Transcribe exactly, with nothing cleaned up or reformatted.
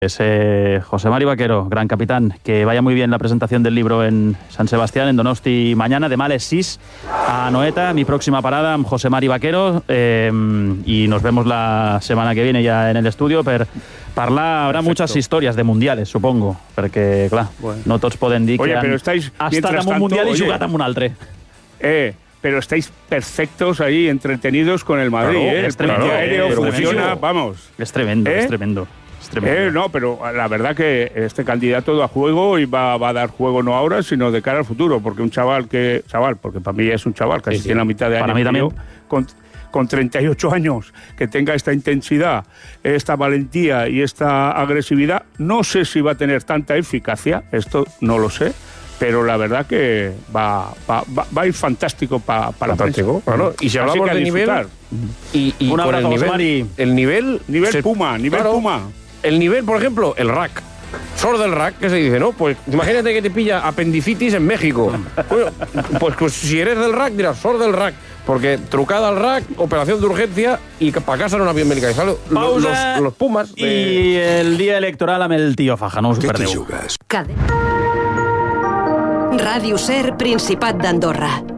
Ese José Mari Vaquero, gran capitán, que vaya muy bien la presentación del libro en San Sebastián, en Donosti mañana, de Males sis a Noeta, mi próxima parada amb José Mari Vaquero, eh, y nos vemos la semana que viene ya en el estudio per parlar. Habrá Perfecto. Muchas historias de mundiales, supongo, perquè, clar, bueno. no tots poden dir oye, que han estáis, estat en un mundial oye, i jugat amb un altre. Eh... Pero estáis perfectos ahí, entretenidos con el Madrid, claro, ¿eh? El puente claro, aéreo eh, funciona, vamos. Es tremendo, ¿Eh? es tremendo. Es tremendo. Eh, no, pero la verdad que este candidato da juego y va, va a dar juego no ahora, sino de cara al futuro, porque un chaval que... Chaval, porque para mí es un chaval, casi sí, sí. tiene la mitad de años. Para mí también. Yo, con, con treinta y ocho años, que tenga esta intensidad, esta valentía y esta agresividad, no sé si va a tener tanta eficacia, esto no lo sé, pero la verdad que va, va, va, va a ir fantástico para pa la prensa. Claro. Y si hablamos de nivel... Y, y un con abrazo, el nivel, Mari. el nivel... Nivel se, Puma, nivel claro, Puma. El nivel, por ejemplo, el rack. Sor del rack, que se dice, ¿no? Pues imagínate que te pilla apendicitis en México. Bueno, pues, pues si eres del rack, dirás, sor del rack. Porque trucada al rack, operación de urgencia y para casa en un avión medicalizado. Pausa los, los Pumas. De... Y el día electoral amb el tío Faja, no us ho perdeu. Ràdio Ser, Principat d'Andorra.